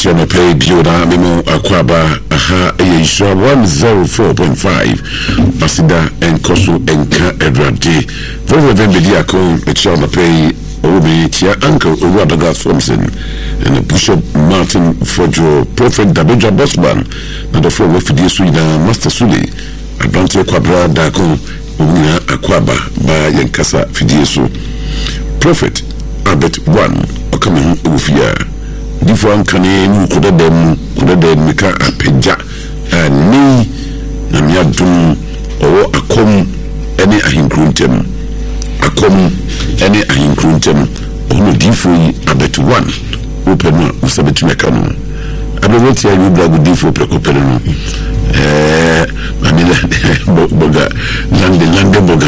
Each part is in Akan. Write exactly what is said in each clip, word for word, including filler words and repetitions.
Atia me pay Bioda Memo Aquaba Aha Yesha one zero four point five Basida and Koso Enka Edrade. Very very Bediako, Atia me pay Obi Tia Uncle Owadaga Thompson and Bishop Martin Frojo, Prophet Dabeja Bosman, and the four Wafidi Suida Master Suli, Adante Quabra Dako, Umina Aquaba, by Yankasa Fidieso. Prophet Albert one, or coming Ufia. Different Canadian could have been, could have been Mika Apeja, and me, Namiadum, or a com any ahinkruntem. A com any ahinkruntem, only different Albert one, open one, Usabetu Mecano. I don't want to hear you brag different Precopeno. Eh, Mamila Boga, Lande Lande Boga.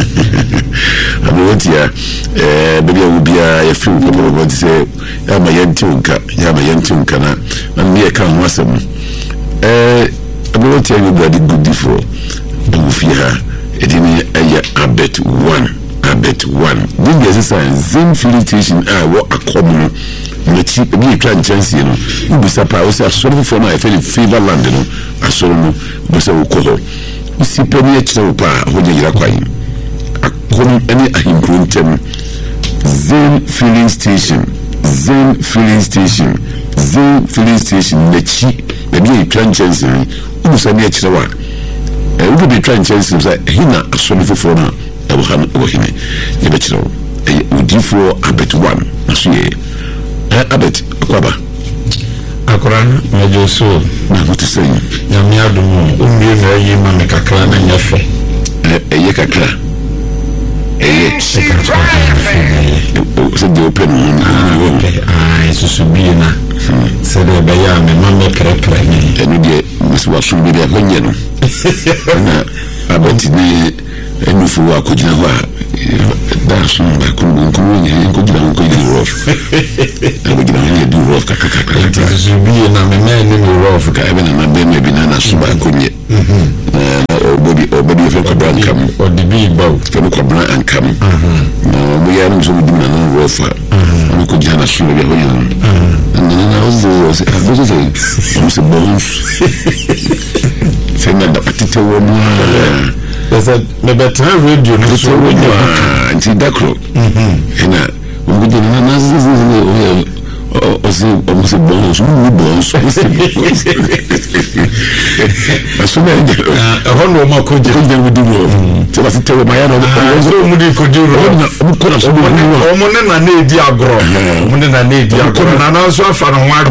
I don't want to hear, eh, maybe I will be a few people want to say, Yama Yentunka, Yama Yentunka, and me a can wasm. Eh, I don't want to hear you brag good different. And if you are, it didn't a bet one. I bet one. This is a Zen felicitation. I walk a common. Mechi be try chance you know. You be surprised. I saw for my feel fever land you know. I saw no. Be say we call. You see penny extra pa. What you like? I come any ahinkruntem. Zen filling station. Zen filling station. Zen filling station. Mechi be try chance you know. You say me extra one. Eh, we be try chance you say hina aso no for na. I will have over him. You bet you know. We do for a bet one. I see. I bet Aquaba. Akran, my dear soul. Now, what to say? Yamiadumo, Umir, Yama Kakran and Yafe. A Yakakra. A Yakakra. Said the open one. I Susubina. Said the Bayam, and Mamma Crepre. And you get Miss Watson with a Honian. I bet the. And if you are could you know that's not by Kungun and could you know rough. I would do rough Kakaka. It is be a man in the rough, Cabin and a ben maybe Nana Suba Kunya. Or Bobby or Bobby of Cobran come or the big boat from Cobran and come. No, we are also doing another rough. We could have a sugar. And then I was I was a bones. Saying that the potato woman. There's a better radio so when you are anti Dacro. And we did not almost a bones, bones. As soon as a hundred more could do so I tell my other could do Monena need Diagro, Monena need Diagro, and also for a while.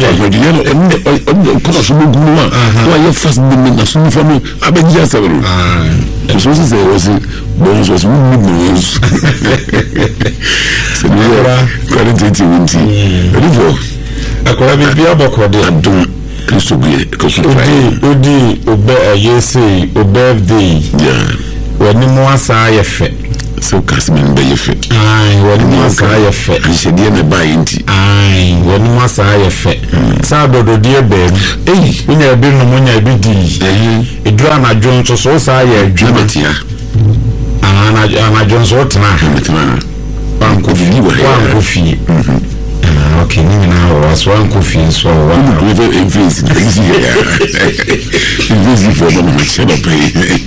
Why you first been a soon for me? I bet just a little. And so to say, was it bones was bones. So we are qualitative. I could have been able to do. Christo be Odi Obe Yesi Obevdi. Yeah. When you was I fit. So Casman be fit. Aye, when you was I fit. I said, dear, buy it. Aye, when you was I fit. Sabo, dear babe. Eh, when you have been no money, I be D. A drama Jones or so say a dramatia. And I Jones what now? One coffee, one coffee. Okay, now was one coffee, so one river influence. Busy for the machine of pay.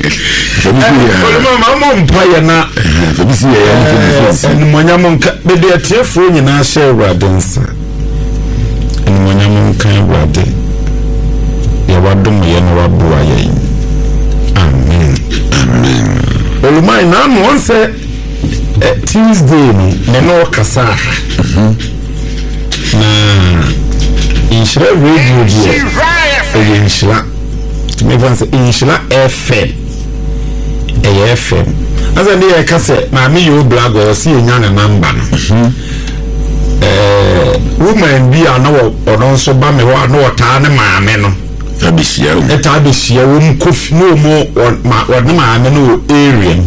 Mamma, Payana, and Monamon, but they are tearful in our share radins. And Monamon can rad it. Yawadum Yanawabuay. Amen. Amen. Well, my name once Tuesday, Neno Casaha. Na inshira radio die inshira to me fancy inshira F M e F M as and dey ka say na me you blog or see nya na number no eh woman bi a na odon so ba me wa na wota ne maame no tabisia o eta tabisia wo mkofi no mo wa ne maame no area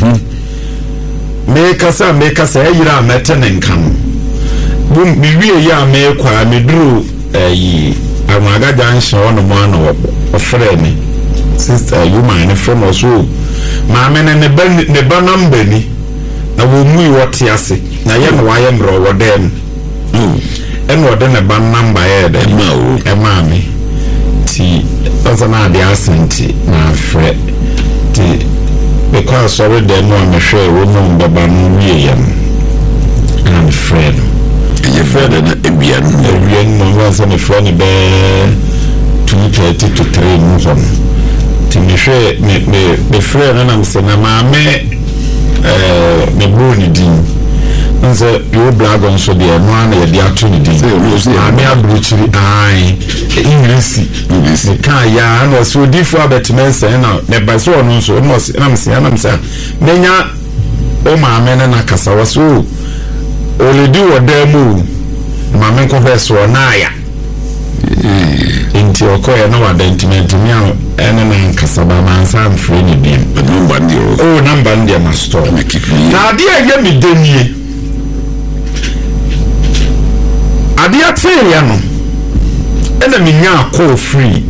me ka say me ka say yira mete ne nkan bum biwie ya me kwa meduru eh amaga junction on mo na ofre me sister you mind from also ma me ne ba ne ba number ni na wo mu wote ase na ye no wa ye mro wo dem ɛna ɔde ne ba namba yɛ dɛ ɛma o ɛma me ti ɔsɛ na ade asenti na afrɛ ti because sorry dɛ no amehwɛ wo no baba no wie yɛ no na mefrɛ no ɛyɛ frɛ dɛ na ebia no ebia no no ɔsɛ mefrɛ no bɛɛ two thirty to three mu hɔ no ti mehwɛ me me mefrɛ no na mesɛ na maame ɛɛ me bro ne din nse yo blago nso de no ana ye de ato ne din maame abrochiri ai ingresi ne ka ya na so difu abetmense na ne ba so no nso no na mse na mse menya o maame na na kasa waso o le di wodamu maame ko hwe so na ya inti okoye na wadentiment mi a ene na kasa ba mansa amfre ne biem number ndi o number ndi ma store na ade aye mi denie ade ateye no ena minya call free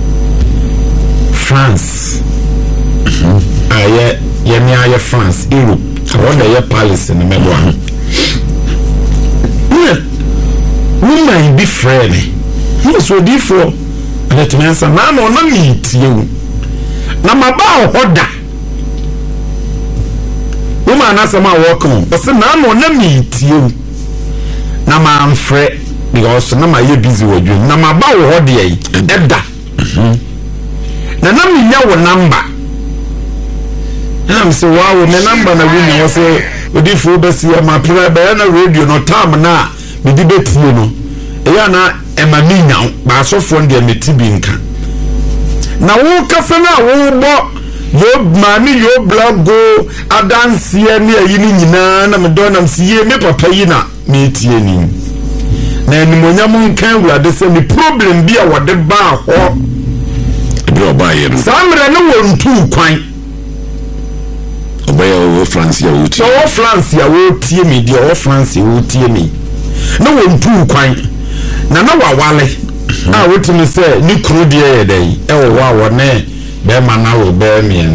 France aye ye mi aye France Europe wona ye Paris ne medo a ne woman bi friend ne so di for let me answer na no na mi tie wo na maba hoda woman na sama work on but na no na mi tie wo na ma amfre because na ma ye busy wo dwum na ma ba wo ho de yi eda na na mi nya wo number na me say wow me number na wi na wo say odi fu be si ma pra be na radio no time na me di betie no e ya na e ma mi nya ba asofo de me ti bi nka na wo kasa na wo bo yo ma mi yo blago adanse ne ayi ni nyina na me do na me sie me papa yi na me tie ni na enimonya mo nkan wurade se me problem bi a wode ba ho bi oba ye no samre ne wontu kwan oba ye wo France ya wo tie wo France ya wo tie me dia wo France wo tie me na wontu kwan na na wawale a wotimi se ni kru dia ye dai e wo wa wo ne be ma na wo be me